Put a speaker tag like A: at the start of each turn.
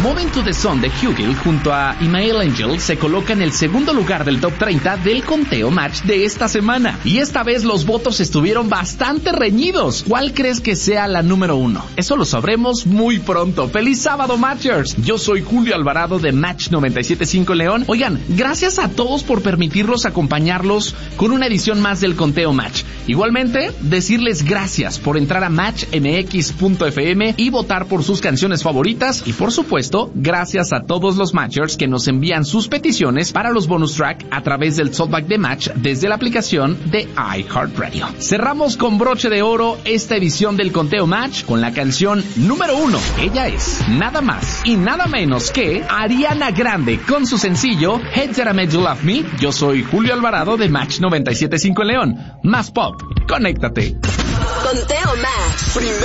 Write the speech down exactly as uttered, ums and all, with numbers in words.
A: Moving to the Sun de Hugel junto a Imael Angel se coloca en el segundo lugar del top treinta del conteo match de esta semana. Y esta vez los votos estuvieron bastante reñidos. ¿Cuál crees que sea la número uno? Eso lo sabremos muy pronto. ¡Feliz sábado, Matchers! Yo soy Julio Alvarado de Match noventa y siete punto cinco León. Oigan, gracias a todos por permitirnos acompañarlos con una edición más del conteo match. Igualmente, decirles gracias por entrar a match m x punto f m y votar por sus canciones favoritas. Y por supuesto, gracias a todos los Matchers que nos envían sus peticiones para los bonus track a través del Talkback de Match desde la aplicación de iHeartRadio. Cerramos con broche de oro esta edición del conteo match con la canción número uno. Ella es nada más y nada menos que Ariana Grande con su sencillo Hate That I Made You Love Me. Yo soy Julio Alvarado de Match noventa y siete punto cinco León. Más pop, conéctate.
B: Conteo Match.